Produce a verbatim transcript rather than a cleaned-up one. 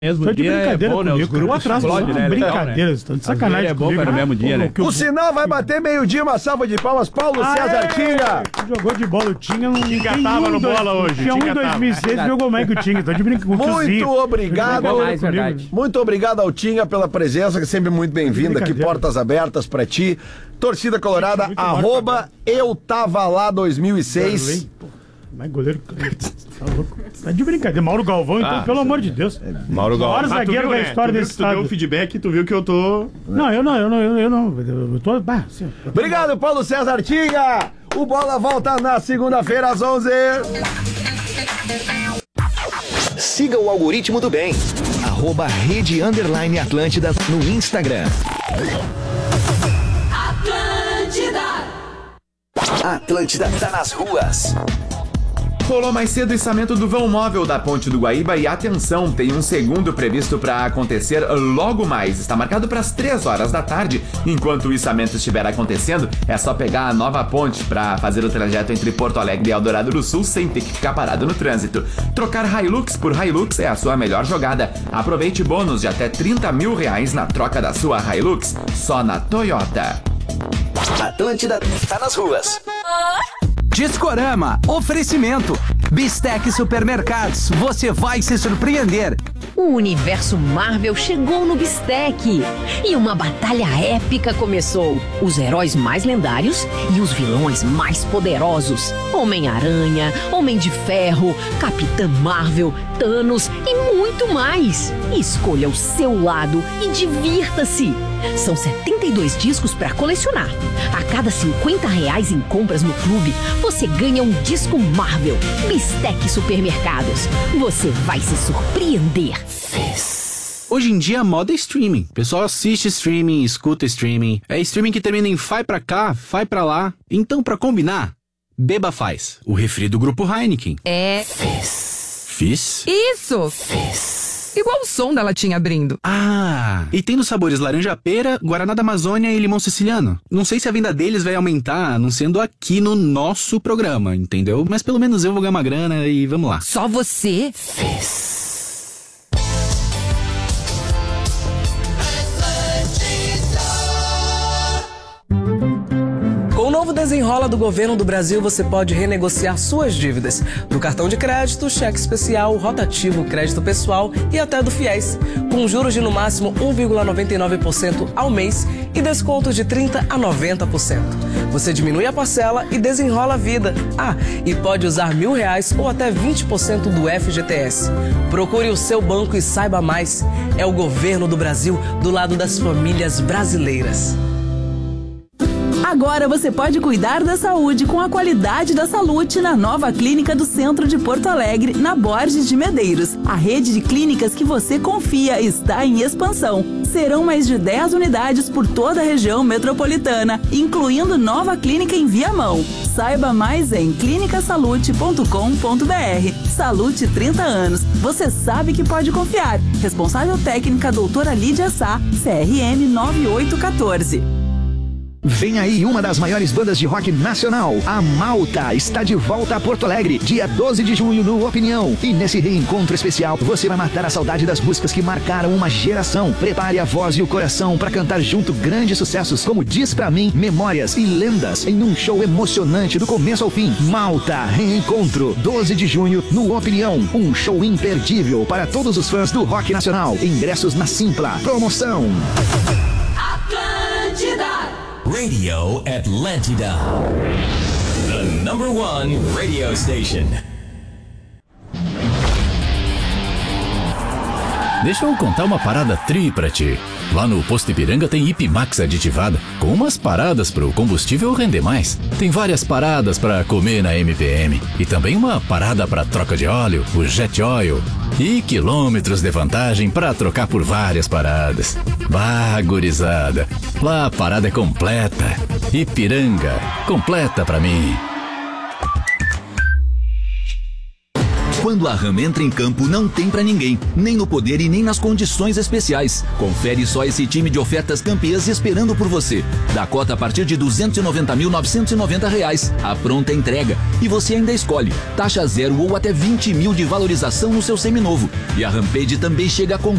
Mesmo Tô de dia brincadeira é bom, né? comigo, Os grupos atrás, explodem, né? brincadeira, Legal, estão de né? sacanagem É bom comigo. para no mesmo dia, né? O, O sinal vai bater meio-dia, uma salva de palmas. Paulo César Tinga. Jogou de bola, o Tinga não Tinga tem tava um, no dois, bola hoje, Tinha um Tinga em dois mil e seis, tava. jogou mais que o Tinga, tô de brincadeira com o Muito tiozinho. obrigado. Jogou mais, comigo. verdade. Muito obrigado ao Tinga pela presença, que é sempre muito bem-vindo aqui, Brincadeira. portas abertas pra ti. Torcida Colorada, Muito arroba eu tava lá dois mil e seis. Darley, pô, mais goleiro. Tá louco. Tá de brincadeira. Mauro Galvão, então, Ah, pelo amor de Deus. Mauro Galvão. Maior Ah, tu zagueiro viu, da né? história Tu viu desse que tu deu estado. um feedback, tu viu que eu tô... Não, eu não, eu não, eu, eu não. Eu tô. Bah, assim, eu tô- Obrigado, Paulo César Tinga. O Bola volta na segunda-feira às onze. Siga o Algoritmo do Bem. Arroba Rede Underline Atlântida no Instagram. Atlântida tá nas ruas. Rolou mais cedo o içamento do vão móvel da Ponte do Guaíba e atenção, tem um segundo previsto para acontecer logo mais. Está marcado para as três horas da tarde. Enquanto o içamento estiver acontecendo, é só pegar a nova ponte para fazer o trajeto entre Porto Alegre e Eldorado do Sul sem ter que ficar parado no trânsito. Trocar Hilux por Hilux é a sua melhor jogada. Aproveite bônus de até trinta mil reais na troca da sua Hilux, só na Toyota. Atlântida tá nas ruas. Discorama, oferecimento. Bistec Supermercados, você vai se surpreender. O universo Marvel chegou no Bistec e uma batalha épica começou. Os heróis mais lendários e os vilões mais poderosos. Homem-Aranha, Homem de Ferro, Capitã Marvel, Thanos e muito mais. Escolha o seu lado e divirta-se. São setenta e dois discos para colecionar. A cada cinquenta reais em compras no clube, você ganha um disco Marvel. Bistec Supermercados. Você vai se surpreender. Hoje em dia a moda é streaming. O pessoal assiste streaming, escuta streaming. É streaming que termina em vai pra cá, vai pra lá. Então, pra combinar, Beba Faz, o refri do grupo Heineken. É. Fiz? Isso! Igual o som da latinha abrindo. Ah, e tem nos sabores laranja pera, guaraná da Amazônia e limão siciliano. Não sei se a venda deles vai aumentar, anunciando aqui no nosso programa, entendeu? Mas pelo menos eu vou ganhar uma grana e vamos lá. Só você? Com o novo Desenrola do Governo do Brasil, você pode renegociar suas dívidas do cartão de crédito, cheque especial, rotativo, crédito pessoal e até do FIES, com juros de no máximo um vírgula noventa e nove por cento ao mês e descontos de trinta por cento a noventa por cento. Você diminui a parcela e desenrola a vida. Ah, e pode usar mil reais ou até vinte por cento do F G T S. Procure o seu banco e saiba mais. É o Governo do Brasil do lado das famílias brasileiras. Agora você pode cuidar da saúde com a qualidade da Salute na nova clínica do centro de Porto Alegre, na Borges de Medeiros. A rede de clínicas que você confia está em expansão. Serão mais de dez unidades por toda a região metropolitana, incluindo nova clínica em Viamão. Saiba mais em clínica salute ponto com ponto b r. Salute trinta anos. Você sabe que pode confiar. Responsável técnica doutora Lídia Sá, C R M nove oito um quatro. Vem aí uma das maiores bandas de rock nacional, a Malta, está de volta a Porto Alegre, dia doze de junho no Opinião. E nesse reencontro especial, você vai matar a saudade das músicas que marcaram uma geração. Prepare a voz e o coração para cantar junto grandes sucessos como Diz Pra Mim, Memórias e Lendas, em um show emocionante do começo ao fim. Malta, reencontro, doze de junho no Opinião, um show imperdível para todos os fãs do rock nacional. Ingressos na Simpla. Promoção. Radio Atlântida, the number one radio station. Deixa eu contar uma parada tri pra ti. Lá no Posto Ipiranga tem Ipimax aditivada, com umas paradas pro combustível render mais. Tem várias paradas pra comer na M P M. E também uma parada pra troca de óleo, o Jet Oil. E quilômetros de vantagem pra trocar por várias paradas. Bah, gurizada, lá a parada é completa. Ipiranga, completa pra mim. Quando a Ram entra em campo, não tem pra ninguém, nem no poder e nem nas condições especiais. Confere só esse time de ofertas campeãs esperando por você. Dakota a partir de duzentos e noventa mil novecentos e noventa reais. A pronta entrega. E você ainda escolhe taxa zero ou até vinte mil de valorização no seu seminovo. E a Rampage também chega com